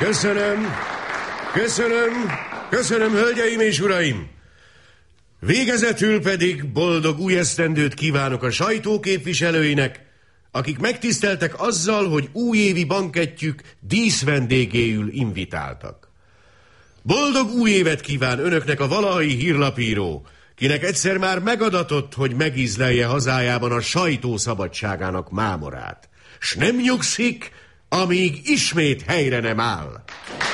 Köszönöm, hölgyeim és uraim! Végezetül pedig boldog új esztendőt kívánok a sajtó képviselőinek, akik megtiszteltek azzal, hogy újévi bankettjük díszvendégéül invitáltak. Boldog új évet kíván önöknek a valahai hírlapíró, kinek egyszer már megadatott, hogy megízlelje hazájában a sajtó szabadságának mámorát. S nem nyugszik, amíg ismét helyre nem áll.